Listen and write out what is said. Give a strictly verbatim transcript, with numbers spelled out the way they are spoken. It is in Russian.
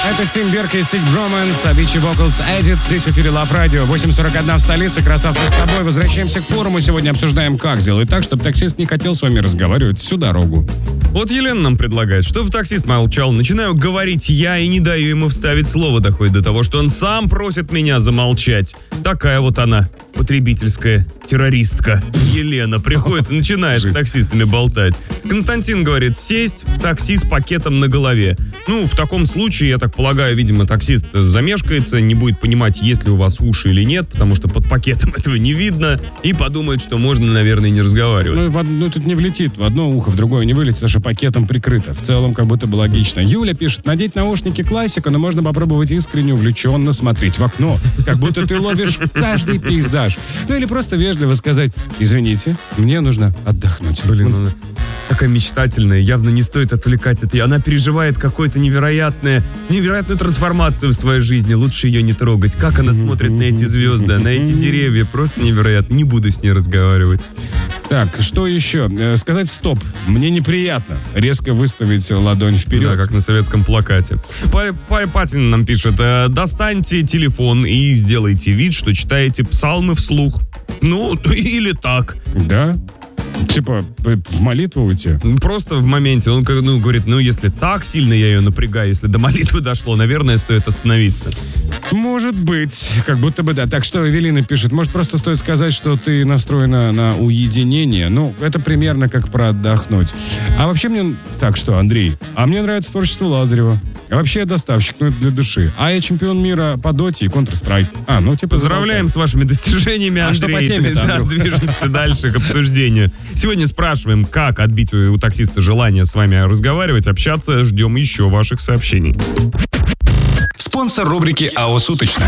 Это Тим Берг и Sick Bromance, Avicii Vocals Edit. Здесь в эфире Love Radio. восемь сорок один в столице. Красавцы с тобой. Возвращаемся к форуму. Сегодня обсуждаем, как сделать так, чтобы таксист не хотел с вами разговаривать всю дорогу. Вот Елена нам предлагает, чтобы таксист молчал. Начинаю говорить я и не даю ему вставить слово. Доходит до того, что он сам просит меня замолчать. Такая вот она, потребительская террористка. Елена приходит и начинает с таксистами болтать. Константин говорит, сесть в такси с пакетом на голове. Ну, в таком случае, я так полагаю, видимо, таксист замешкается, не будет понимать, есть ли у вас уши или нет, потому что под пакетом этого не видно, и подумает, что можно, наверное, не разговаривать. Ну, в од... ну, тут не влетит в одно ухо, в другое не вылетит, потому что пакетом прикрыто. В целом, как будто бы логично. Юля пишет, надеть наушники классика, но можно попробовать искренне, увлеченно смотреть в окно, как будто ты ловишь каждый пейзаж. Ну, или просто вежливо сказать, извините, мне нужно отдохнуть. Блин, она такая мечтательная, явно не стоит отвлекать от ее. Она переживает какую-то невероятную, невероятную трансформацию в своей жизни. Лучше ее не трогать. Как она смотрит на эти звезды, на эти деревья. Просто невероятно. Не буду с ней разговаривать. Так, что еще? Э, сказать стоп. Мне неприятно. Резко выставить ладонь вперед. Да, как на советском плакате. Пай Патин нам пишет, э, достаньте телефон и сделайте вид, что читаете псалмы вслух. Ну, или так. Да? Типа, в молитву уйти? Просто в моменте. Он ну, говорит, ну, если так сильно я ее напрягаю, если до молитвы дошло, наверное, стоит остановиться. Может быть. Как будто бы да. Так что Эвелина пишет, может, просто стоит сказать, что ты настроена на уединение. Ну, это примерно как про отдохнуть. А вообще мне... Так что, Андрей, а мне нравится творчество Лазарева. А вообще я доставщик, ну, это для души. А я чемпион мира по доте и Counter-Strike. А, ну, типа... Поздравляем с вашими достижениями, Андрей. А что по теме-то, да, движемся дальше к обсуждению. Сегодня спрашиваем, как отбить у таксиста желание с вами разговаривать, общаться. Ждем еще ваших сообщений. Спонсор рубрики АО «Суточно».